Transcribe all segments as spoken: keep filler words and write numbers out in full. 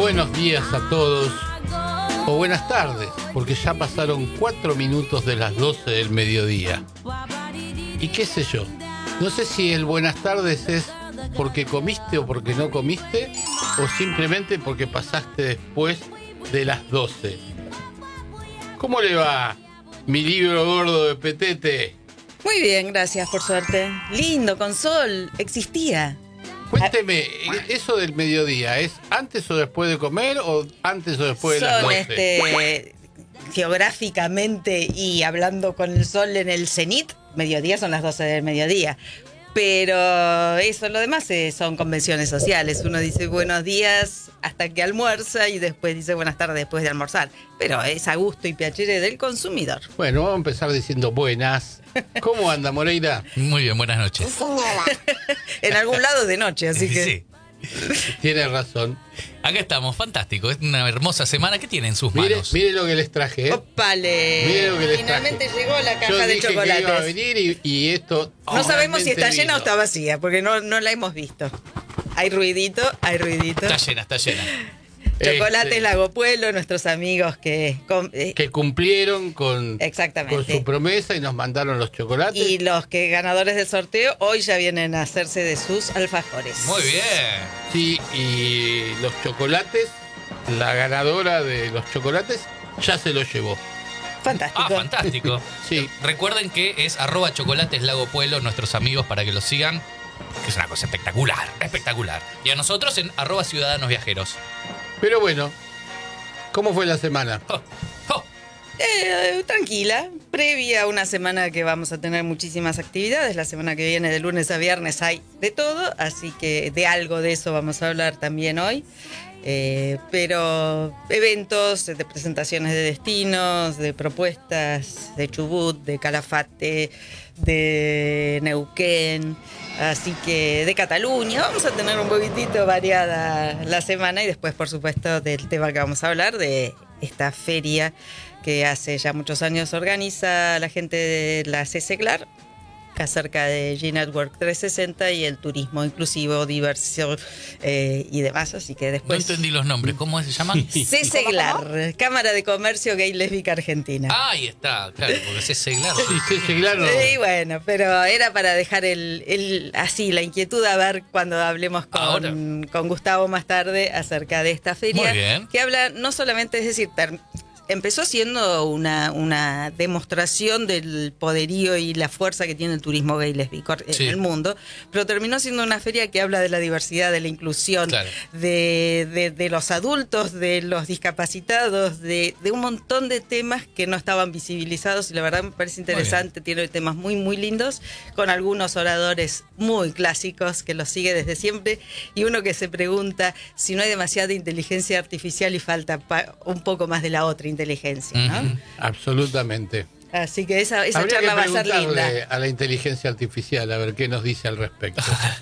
Buenos días a todos, o buenas tardes, porque ya pasaron cuatro minutos de las doce del mediodía. Y qué sé yo, no sé si el buenas tardes es porque comiste o porque no comiste, o simplemente porque pasaste después de las doce. ¿Cómo le va, mi libro gordo de Petete? Muy bien, gracias, por suerte. Lindo, con sol, existía. Cuénteme, ¿eso del mediodía es antes o después de comer o antes o después de las Son, doce? este, geográficamente y hablando con el sol en el cenit, mediodía son las doce del mediodía. Pero eso, lo demás eh, son convenciones sociales. Uno dice buenos días hasta que almuerza y después dice buenas tardes después de almorzar. Pero es a gusto y piacere del consumidor. Bueno, vamos a empezar diciendo buenas. ¿Cómo anda, Moreira? Muy bien, buenas noches. En algún lado de noche, así que... Sí. Tiene razón. Acá estamos, fantástico. Es una hermosa semana. ¿Qué tiene en sus Mire, manos? mire lo que les traje, ¿eh? ¡Opale! Mire lo que les Finalmente traje. llegó la caja Yo de dije chocolates. que iba a venir y, y esto... No sabemos si está finalmente llena o vino. está vacía, porque no, no la hemos visto. Hay ruidito, hay ruidito. Está llena, está llena. Chocolates Este, Lago Pueblo, nuestros amigos que... com- eh, Que cumplieron con, Exactamente. con su promesa y nos mandaron los chocolates. y los que ganadores del sorteo hoy ya vienen a hacerse de sus alfajores. Muy bien. Sí, y los chocolates, la ganadora de los chocolates ya se los llevó. Fantástico. Ah, fantástico. Sí. Recuerden que es arroba chocolates Lago Pueblo, nuestros amigos, para que los sigan. Que es una cosa espectacular, espectacular. Y a nosotros en arroba ciudadanos viajeros. Pero bueno, ¿cómo fue la semana? Oh, oh. Eh, tranquila, previa a una semana que vamos a tener muchísimas actividades. La semana que viene, de lunes a viernes, hay de todo, así que de algo de eso vamos a hablar también hoy. Eh, pero eventos de presentaciones de destinos, de propuestas de Chubut, de Calafate, de Neuquén, así que de Cataluña. Vamos a tener un poquitito variada la semana y después, por supuesto, del tema que vamos a hablar, de esta feria que hace ya muchos años organiza la gente de la CECEGLAR, acerca de G-Network trescientos sesenta y el turismo inclusivo, diversión eh, y demás, así que No después... entendí los nombres. ¿Cómo se llaman? CECEGLAR, Cámara de Comercio Gay Lésbica Argentina. Ah, ahí está, claro, porque es seglar. Sí, sí, sí, claro. Sí, bueno, pero era para dejar el, el así la inquietud a ver cuando hablemos Ahora. con, con Gustavo más tarde acerca de esta feria. Muy bien. Que habla no solamente, es decir, ter- empezó siendo una, una demostración del poderío y la fuerza que tiene el turismo gay lésbico en Sí. el mundo, pero terminó siendo una feria que habla de la diversidad, de la inclusión, Claro. de, de, de los adultos, de los discapacitados, de, de un montón de temas que no estaban visibilizados y la verdad me parece interesante, tiene temas muy muy lindos, con algunos oradores muy clásicos que los sigue desde siempre y uno que se pregunta si no hay demasiada inteligencia artificial y falta pa- un poco más de la otra inteligencia, ¿no? Ujú. Absolutamente. Así que esa, esa Habría charla que va a ser preguntarle linda. a la inteligencia artificial a ver qué nos dice al respecto.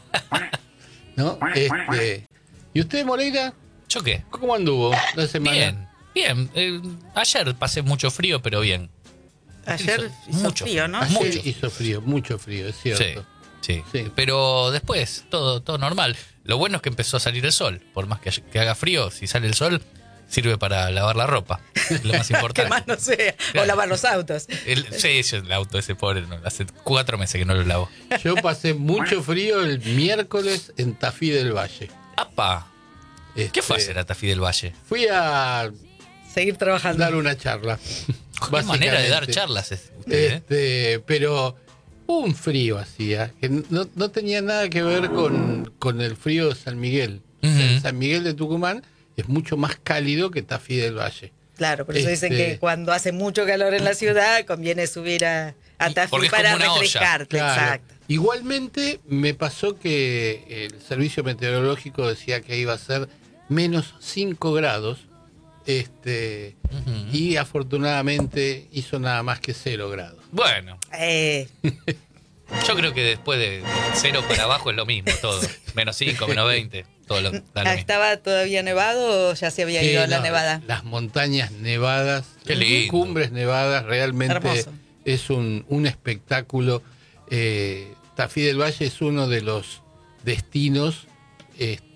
¿No? Este, ¿y usted, Moreira? ¿Yo qué? ¿Cómo anduvo la semana? Bien, bien. Eh, ayer pasé mucho frío, pero bien. Ayer hizo mucho frío, ¿no? Ayer Mucho. hizo frío, mucho frío, es cierto. Sí, sí, Sí. Pero después, todo, todo normal. Lo bueno es que empezó a salir el sol. Por más que, que haga frío, si sale el sol, sirve para lavar la ropa. Es lo más Que importante. más no sea. Claro. O lavar los autos. El, sí, yo el auto ese pobre, no, hace cuatro meses que no lo lavo. Yo pasé mucho frío el miércoles en Tafí del Valle. ¡Apa! ¿Qué Este, fue hacer a Tafí del Valle? Fui a Seguir trabajando. dar una charla. ¿Qué manera de dar básicamente. charlas es usted, eh? Este, pero un frío hacía, que no, no tenía nada que ver con, con el frío de San Miguel. Ujú. O sea, San Miguel de Tucumán es mucho más cálido que Tafí del Valle. Claro, por eso dicen Este- que cuando hace mucho calor en la ciudad conviene subir a, a Y- Tafí porque es para como una olla. refrescarte. Claro. Exacto. Igualmente me pasó que el servicio meteorológico decía que iba a ser menos cinco grados. Este, Ujú. y afortunadamente hizo nada más que cero grados. Bueno, Eh, yo creo que después de cero para abajo es lo mismo todo. Menos cinco, menos veinte, todo lo, da lo mismo. ¿Estaba todavía nevado o ya se había ido Sí, la no, nevada? Las montañas nevadas, Qué lindo. cumbres nevadas, realmente Hermoso. es un, un espectáculo. Eh, Tafí del Valle es uno de los destinos este,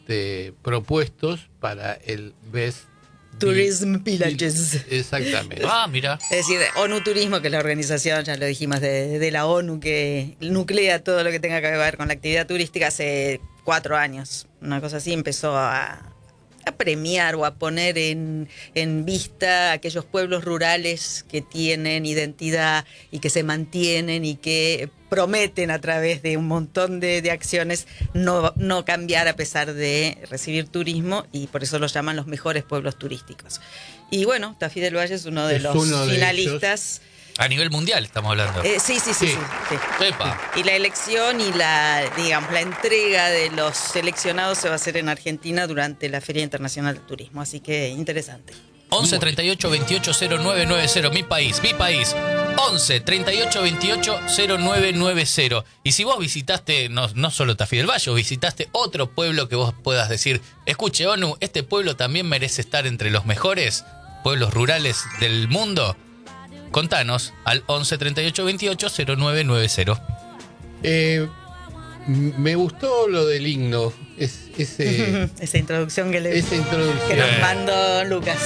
este, propuestos para el Best Tourism Villages. Exactamente. Ah, mira. Es decir, ONU Turismo, que es la organización, ya lo dijimos, de, de la ONU, que nuclea todo lo que tenga que ver con la actividad turística hace cuatro años. Una cosa así, empezó a, a premiar o a poner en, en vista aquellos pueblos rurales que tienen identidad y que se mantienen y que prometen a través de un montón de, de acciones no, no cambiar a pesar de recibir turismo, y por eso los llaman los mejores pueblos turísticos. Y bueno, Tafí del Valle es uno de Es los uno de finalistas. A nivel mundial estamos hablando. Eh, sí, sí, sí, Sí. sí, sí. Epa. Y la elección y la, digamos, la entrega de los seleccionados se va a hacer en Argentina durante la Feria Internacional del Turismo, así que interesante. once treinta y ocho veintiocho cero nueve nueve cero, mi país, mi país. once treinta y ocho veintiocho cero nueve nueve cero. Y si vos visitaste, no, no solo Tafí del Valle, visitaste otro pueblo que vos puedas decir, escuche, ONU, este pueblo también merece estar entre los mejores pueblos rurales del mundo, contanos al once treinta y ocho veintiocho cero nueve nueve cero. Eh, m- me gustó lo del himno, es, ese, Esa introducción que, le, esa que introducción. nos mandó Lucas.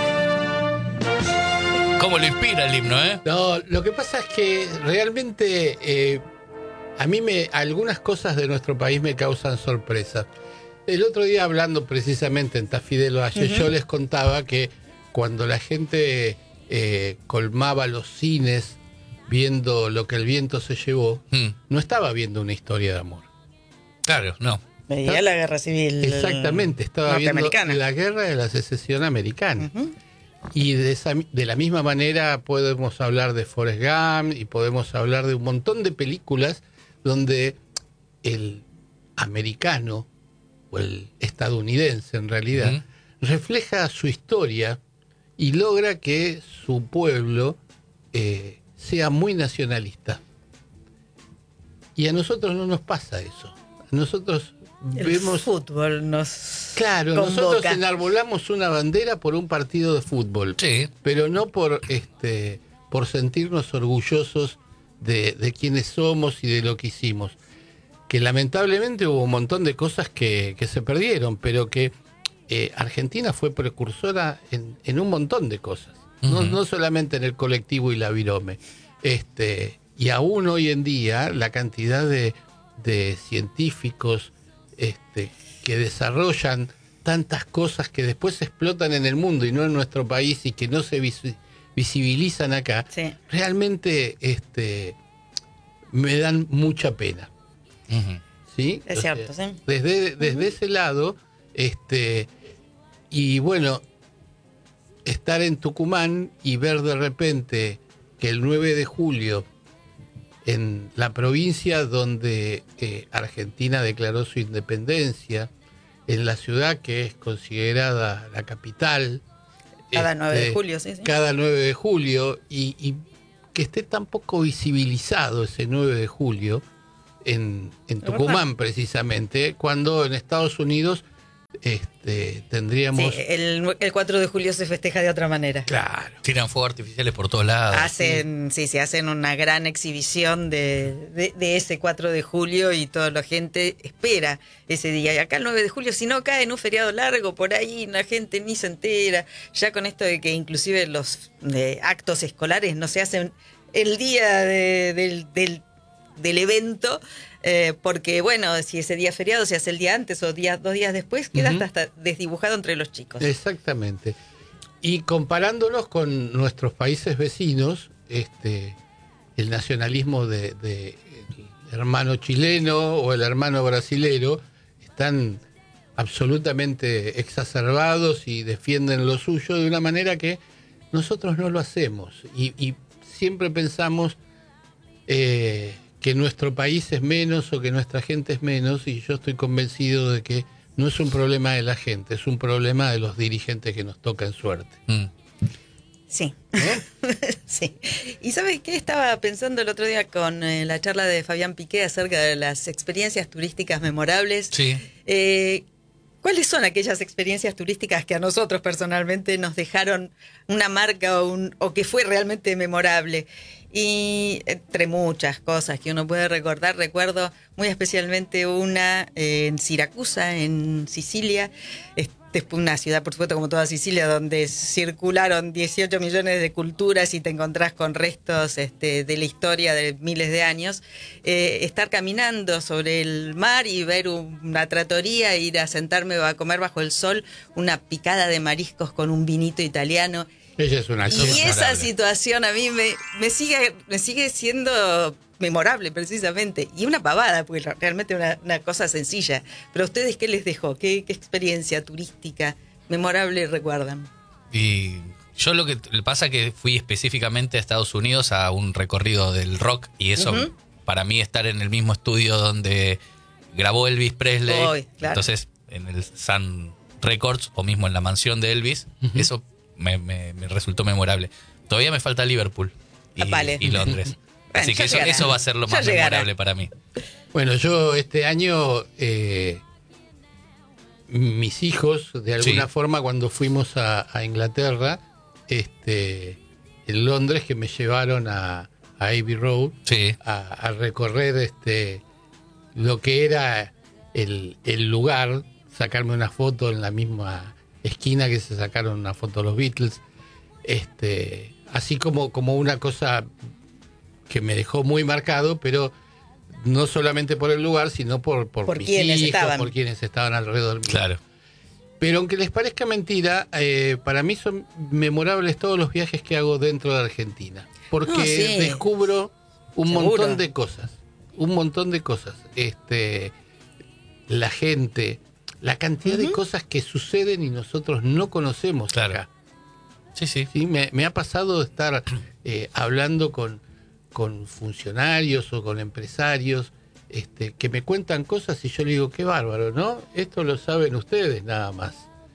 ¿Cómo lo inspira el himno, eh? No, lo que pasa es que realmente eh, a mí me algunas cosas de nuestro país me causan sorpresa. El otro día, hablando precisamente en Tafí del Valle, Ujú. yo les contaba que cuando la gente eh, colmaba los cines viendo Lo que el viento se llevó, Hmm, no estaba viendo una historia de amor. claro, no. Veía la guerra civil Exactamente, estaba viendo norteamericana. la guerra de la secesión americana. Ujú. Y de, esa, de la misma manera podemos hablar de Forrest Gump y podemos hablar de un montón de películas donde el americano o el estadounidense en realidad Ujú. refleja su historia y logra que su pueblo eh, sea muy nacionalista. Y a nosotros no nos pasa eso. A nosotros El vemos... fútbol nos Claro, convoca. nosotros enarbolamos una bandera por un partido de fútbol, Sí. pero no por este por sentirnos orgullosos de, de quiénes somos y de lo que hicimos. Que lamentablemente hubo un montón de cosas que, que se perdieron, pero que eh, Argentina fue precursora en, en un montón de cosas. No, Ujú. no solamente en el colectivo y la virome. Este, y aún hoy en día la cantidad de, de científicos este, que desarrollan tantas cosas que después explotan en el mundo y no en nuestro país y que no se vis- visibilizan acá, Sí. realmente este, me dan mucha pena. Ujú. ¿Sí? Es O cierto, sea, sí. Desde, desde ese lado, este, y bueno, estar en Tucumán y ver de repente que el nueve de julio, en la provincia donde eh, Argentina declaró su independencia, en la ciudad que es considerada la capital, Cada nueve de este, julio, sí, sí. cada nueve de julio, y, y que esté tan poco visibilizado ese nueve de julio en, en Es Tucumán precisamente, cuando en Estados Unidos este, tendríamos... Sí, el, el cuatro de julio se festeja de otra manera. Claro. Tiran fuegos artificiales por todos lados. Hacen, sí, sí, hacen una gran exhibición de, de, de ese cuatro de julio y toda la gente espera ese día. Y acá el nueve de julio, si no cae en un feriado largo por ahí, la gente ni se entera. Ya con esto de que inclusive los eh, actos escolares no se hacen el día de- del, del, del evento, eh, porque bueno, si ese día es feriado se hace el día antes o día, dos días después, queda Ujú. hasta, hasta desdibujado entre los chicos. Exactamente. Y comparándonos con nuestros países vecinos, este, el nacionalismo de, de el hermano chileno o el hermano brasilero están absolutamente exacerbados y defienden lo suyo de una manera que nosotros no lo hacemos. Y, y siempre pensamos eh, que nuestro país es menos o que nuestra gente es menos, y yo estoy convencido de que no es un problema de la gente, es un problema de los dirigentes que nos tocan suerte. Mm. Sí. ¿Eh? Sí. ¿Y sabes qué? Estaba pensando el otro día con eh, la charla de Fabián Piqué acerca de las experiencias turísticas memorables. Sí. Eh, ¿Cuáles son aquellas experiencias turísticas que a nosotros personalmente nos dejaron una marca o, un, o que fue realmente memorable? Y entre muchas cosas que uno puede recordar, recuerdo muy especialmente una en Siracusa, en Sicilia, después una ciudad, por supuesto, como toda Sicilia, donde circularon dieciocho millones de culturas y te encontrás con restos este, de la historia de miles de años. Eh, estar caminando sobre el mar y ver una trattoria, ir a sentarme a comer bajo el sol una picada de mariscos con un vinito italiano. Ella es una y esa situación a mí me, me, sigue, me sigue siendo memorable, precisamente. Y una pavada, porque realmente una, una cosa sencilla. Pero ¿a ustedes qué les dejó? ¿Qué, qué experiencia turística memorable recuerdan? Y yo lo que pasa es que fui específicamente a Estados Unidos a un recorrido del rock. Y eso, uh-huh. para mí, estar en el mismo estudio donde grabó Elvis Presley. Oh, claro. Entonces, en el Sun Records o mismo en la mansión de Elvis, uh-huh. eso me, me, me resultó memorable. Todavía me falta Liverpool y, ah, vale. y Londres. Bueno, así que eso, eso va a ser lo más ya memorable llegará. Para mí. Bueno, yo este año, eh, mis hijos, de alguna sí. forma, cuando fuimos a, a Inglaterra, este, en Londres, que me llevaron a, a Abbey Road, sí. a, a recorrer este, lo que era el, el lugar, sacarme una foto en la misma esquina que se sacaron una foto los Beatles, este, así como, como una cosa que me dejó muy marcado, pero no solamente por el lugar, sino por, por, por mis quienes hijos, estaban. por quienes estaban alrededor mío. Claro. Pero aunque les parezca mentira, eh, para mí son memorables todos los viajes que hago dentro de Argentina, porque no, sí. descubro un Seguro. montón de cosas, un montón de cosas. Este, la gente, la cantidad uh-huh. de cosas que suceden y nosotros no conocemos claro. acá. Sí, sí. Sí, me, me ha pasado de estar eh, hablando con con funcionarios o con empresarios este, que me cuentan cosas y yo le digo, qué bárbaro, ¿no? Esto lo saben ustedes nada más.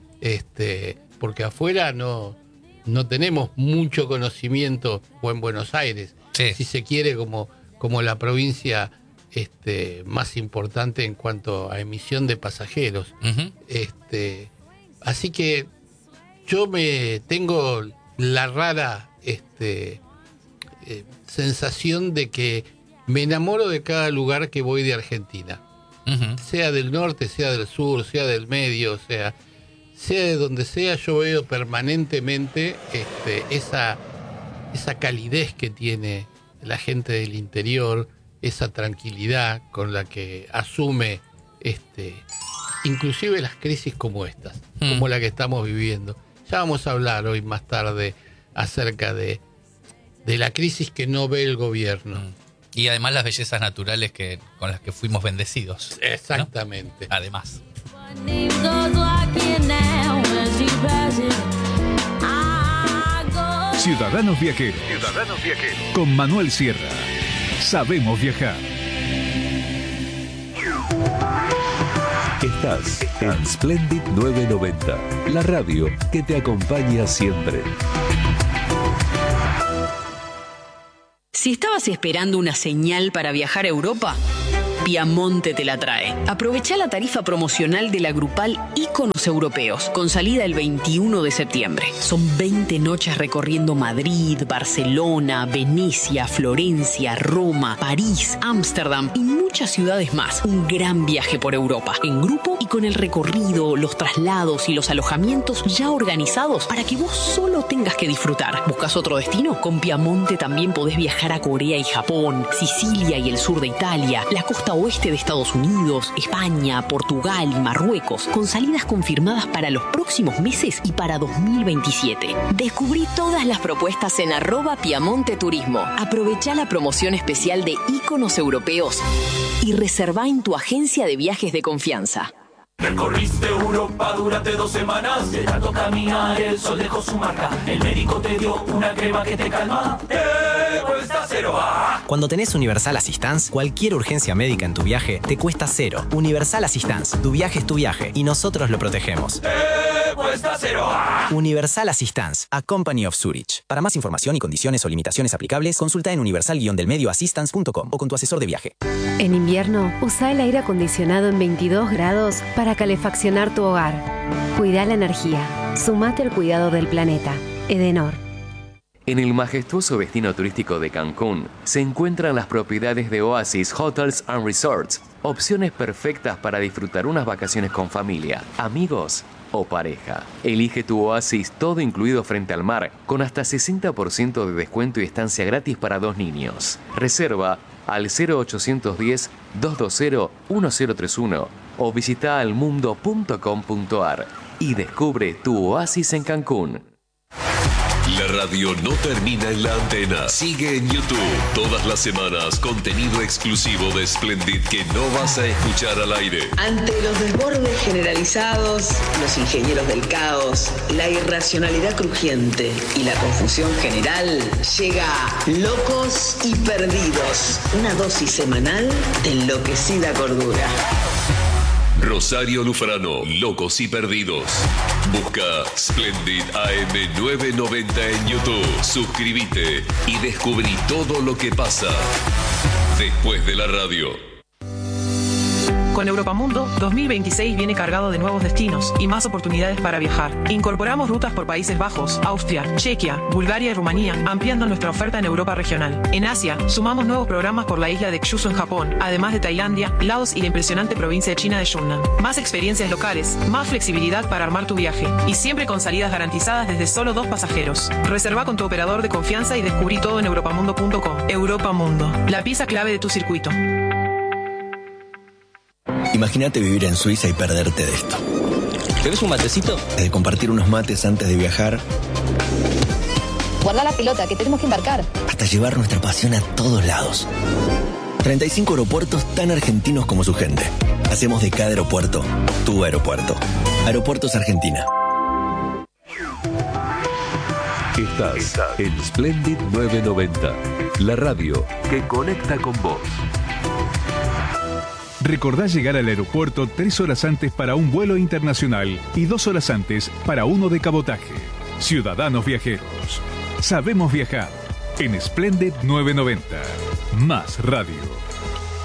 Este, porque afuera no, no tenemos mucho conocimiento, o en Buenos Aires, sí. si se quiere, como, como la provincia este, más importante en cuanto a emisión de pasajeros. Uh-huh. Este, así que yo me tengo la rara... Este, Eh, sensación de que me enamoro de cada lugar que voy de Argentina, uh-huh. sea del norte, sea del sur, sea del medio, sea sea de donde sea, yo veo permanentemente este, esa esa calidez que tiene la gente del interior, esa tranquilidad con la que asume este inclusive las crisis como estas, uh-huh. como la que estamos viviendo. Ya vamos a hablar hoy más tarde acerca de de la crisis que no ve el gobierno. Y además las bellezas naturales que con las que fuimos bendecidos. Exactamente. ¿No? Además. Ciudadanos Viajeros. Ciudadanos Viajeros. Con Manuel Sierra. Sabemos viajar. Estás en Splendid novecientos noventa, la radio que te acompaña siempre. Si estabas esperando una señal para viajar a Europa, Piamonte te la trae. Aprovecha la tarifa promocional de la grupal Íconos Europeos, con salida el veintiuno de septiembre. Son veinte noches recorriendo Madrid, Barcelona, Venecia, Florencia, Roma, París, Ámsterdam y muchas ciudades más. Un gran viaje por Europa, en grupo y con el recorrido, los traslados y los alojamientos ya organizados para que vos solo tengas que disfrutar. ¿Buscas otro destino? Con Piamonte también podés viajar a Corea y Japón, Sicilia y el sur de Italia, la costa oeste de Estados Unidos, España, Portugal y Marruecos, con salidas confirmadas para los próximos meses y para dos mil veintisiete. Descubrí todas las propuestas en arroba Piamonte Turismo. Aprovechá la promoción especial de Íconos Europeos y reservá en tu agencia de viajes de confianza. Recorriste Europa durante dos semanas, de tanto caminar el sol dejó su marca. El médico te dio una crema que te calma, te cuesta cero. ¡Ah! Cuando tenés Universal Assistance, cualquier urgencia médica en tu viaje te cuesta cero. Universal Assistance, tu viaje es tu viaje y nosotros lo protegemos. Te cuesta cero. Universal Assistance, a company of Zurich. Para más información y condiciones o limitaciones aplicables, consulta en universal guion del medio assistance punto com o con tu asesor de viaje. En invierno, usa el aire acondicionado en veintidós grados para calefaccionar tu hogar. Cuida la energía. Sumate al cuidado del planeta. Edenor. En el majestuoso destino turístico de Cancún se encuentran las propiedades de Oasis Hotels and Resorts, opciones perfectas para disfrutar unas vacaciones con familia, amigos o pareja. Elige tu oasis todo incluido frente al mar, con hasta sesenta por ciento de descuento y estancia gratis para dos niños. Reserva al cero ochocientos diez, doscientos veinte, diez treinta y uno o visita almundo punto com punto ar y descubre tu oasis en Cancún. La radio no termina en la antena. Sigue en YouTube. Todas las semanas, contenido exclusivo de Splendid que no vas a escuchar al aire. Ante los desbordes generalizados, los ingenieros del caos, la irracionalidad crujiente y la confusión general, llega Locos y Perdidos. Una dosis semanal de enloquecida cordura. Rosario Lufrano, Locos y Perdidos. Busca Splendid A M novecientos noventa en YouTube. Suscríbete y descubrí todo lo que pasa después de la radio. Con Europamundo, dos mil veintiséis viene cargado de nuevos destinos y más oportunidades para viajar. Incorporamos rutas por Países Bajos, Austria, Chequia, Bulgaria y Rumanía, ampliando nuestra oferta en Europa regional. En Asia, sumamos nuevos programas por la isla de Kyushu en Japón, además de Tailandia, Laos y la impresionante provincia de China de Yunnan. Más experiencias locales, más flexibilidad para armar tu viaje y siempre con salidas garantizadas desde solo dos pasajeros. Reserva con tu operador de confianza y descubrí todo en europamundo punto com. Europamundo, la pieza clave de tu circuito. Imagínate vivir en Suiza y perderte de esto. ¿Querés un matecito? De compartir unos mates antes de viajar. Guarda la pelota, que tenemos que embarcar. Hasta llevar nuestra pasión a todos lados. treinta y cinco aeropuertos tan argentinos como su gente. Hacemos de cada aeropuerto tu aeropuerto. Aeropuertos Argentina. Estás, Estás en Splendid novecientos noventa, la radio que conecta con vos. Recordá llegar al aeropuerto tres horas antes para un vuelo internacional y dos horas antes para uno de cabotaje. Ciudadanos viajeros, sabemos viajar. En Splendid novecientos noventa. Más radio.